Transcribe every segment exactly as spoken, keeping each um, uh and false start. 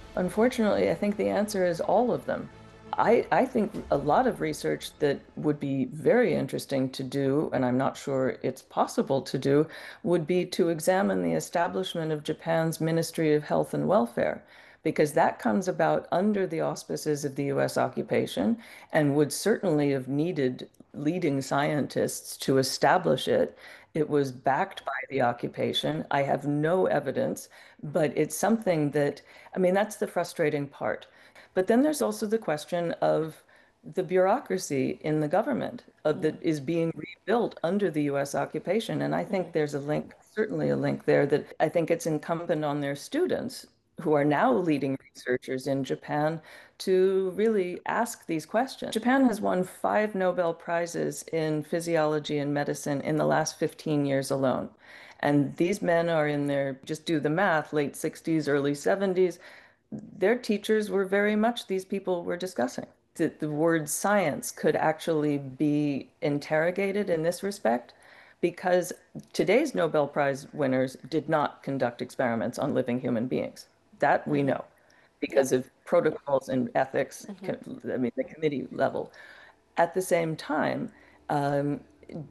Unfortunately, I think the answer is all of them. I, I think a lot of research that would be very interesting to do, and I'm not sure it's possible to do, would be to examine the establishment of Japan's Ministry of Health and Welfare, because that comes about under the auspices of the U S occupation and would certainly have needed leading scientists to establish it. It was backed by the occupation. I have no evidence, but it's something that, I mean, that's the frustrating part. But then there's also the question of the bureaucracy in the government of, that is being rebuilt under the U S occupation. And I think there's a link, certainly a link there, that I think it's incumbent on their students who are now leading researchers in Japan to really ask these questions. Japan has won five Nobel Prizes in physiology and medicine in the last fifteen years alone. And these men are in their, just do the math, late sixties, early seventies. Their teachers were very much these people we're discussing. That the word science could actually be interrogated in this respect because today's Nobel Prize winners did not conduct experiments on living human beings. That we know because Yep. of protocols and ethics, I mean, the committee level. At the same time, um,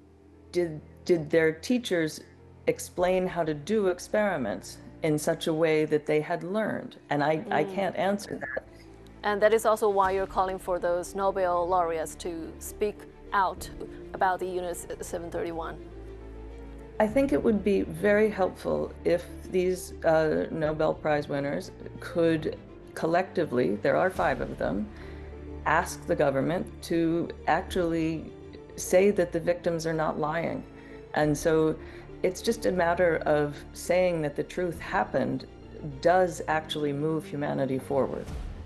did did their teachers explain how to do experiments in such a way that they had learned? And I, I can't answer that. And that is also why you're calling for those Nobel laureates to speak out about the Unit seven thirty-one. I think it would be very helpful if these uh, Nobel Prize winners could collectively, there are five of them, ask the government to actually say that the victims are not lying. And so it's just a matter of saying that the truth happened does actually move humanity forward.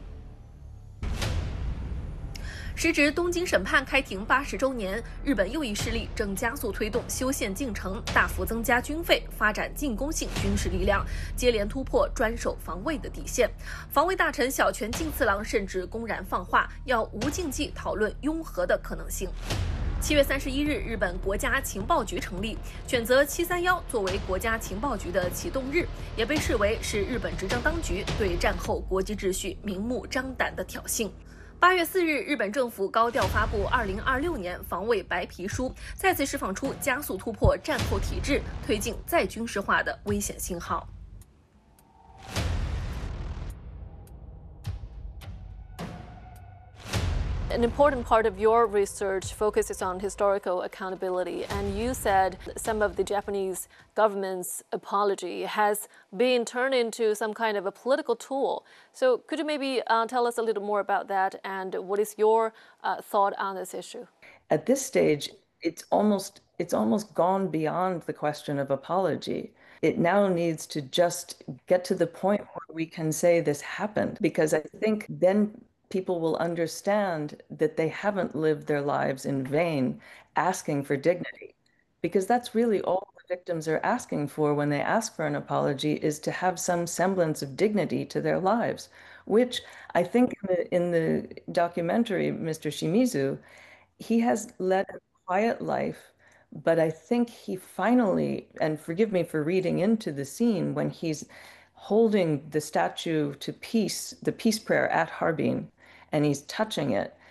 时值东京审判开庭八十周年，日本右翼势力正加速推动修宪进程，大幅增加军费，发展进攻性军事力量，接连突破专守防卫的底线。防卫大臣小泉进次郎甚至公然放话，要无禁忌讨论拥核的可能性。七月三十一日，日本国家情报局成立，选择七三幺作为国家情报局的启动日，也被视为是日本执政当局对战后国际秩序明目张胆的挑衅。八月四日，日本政府高调发布二零二六年防卫白皮书，再次释放出加速突破战后体制、推进再军事化的危险信号。 An important part of your research focuses on historical accountability, and you said some of the Japanese government's apology has been turned into some kind of a political tool. So could you maybe uh, tell us a little more about that, and what is your uh, thought on this issue? At this stage, it's almost it's almost gone beyond the question of apology. It now needs to just get to the point where we can say this happened, because I think then people will understand that they haven't lived their lives in vain asking for dignity. Because that's really all the victims are asking for when they ask for an apology, is to have some semblance of dignity to their lives, which I think in the, in the documentary, Mister Shimizu, he has led a quiet life, but I think he finally, and forgive me for reading into the scene when he's holding the statue to peace, the peace prayer at Harbin, and he's touching it.